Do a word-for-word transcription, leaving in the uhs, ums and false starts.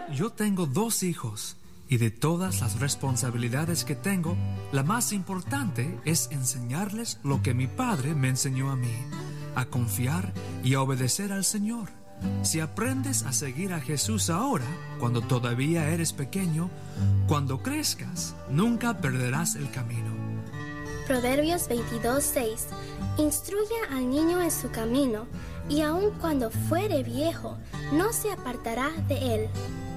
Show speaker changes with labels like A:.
A: Yo tengo dos hijos y de todas las responsabilidades que tengo, la más importante es enseñarles lo que mi padre me enseñó a mí, a confiar y a obedecer al Señor. Si aprendes a seguir a Jesús ahora, cuando todavía eres pequeño, cuando crezcas, nunca perderás el camino.
B: Proverbios veintidós, seis. Instruye al niño en su camino, y aun cuando fuere viejo, no se apartará de él.